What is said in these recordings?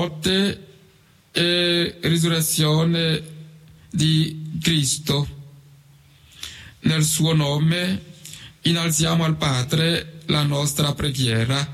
morte e risurrezione di Cristo. Nel suo nome innalziamo al Padre la nostra preghiera.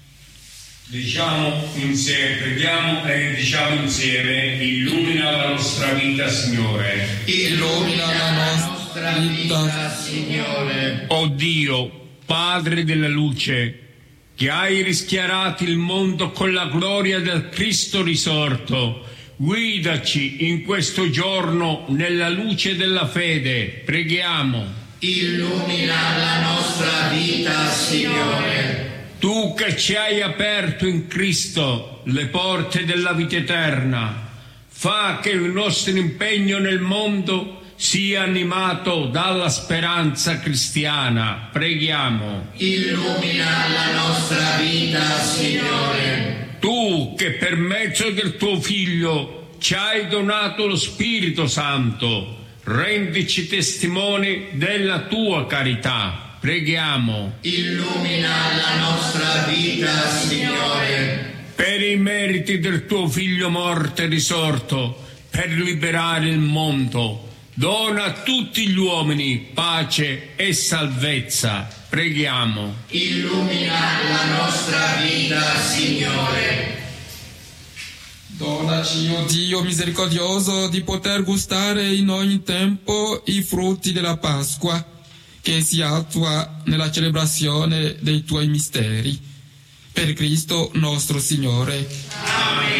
Preghiamo e diciamo insieme: illumina la nostra vita, Signore. Illumina la nostra vita, Signore. O Dio, Padre della luce, che hai rischiarato il mondo con la gloria del Cristo risorto, guidaci in questo giorno nella luce della fede, preghiamo. Illumina la nostra vita, Signore. Tu che ci hai aperto in Cristo le porte della vita eterna, fa che il nostro impegno nel mondo sia animato dalla speranza cristiana. Preghiamo. Illumina la nostra vita, Signore. Tu che per mezzo del tuo Figlio ci hai donato lo Spirito Santo, rendici testimoni della tua carità. Preghiamo. Illumina la nostra vita, Signore. Per i meriti del tuo Figlio morto e risorto, per liberare il mondo, dona a tutti gli uomini pace e salvezza. Preghiamo. Illumina la nostra vita, Signore. Donaci, o Dio misericordioso, di poter gustare in ogni tempo i frutti della Pasqua, che si attua nella celebrazione dei tuoi misteri. Per Cristo nostro Signore. Amen.